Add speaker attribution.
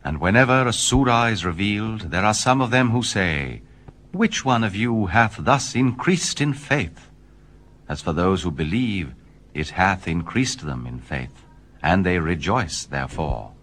Speaker 1: And whenever a surah is revealed, there are some of them who say, "Which one of you hath thus increased in faith?" As for those who believe, it hath increased them in faith, and they rejoice therefore.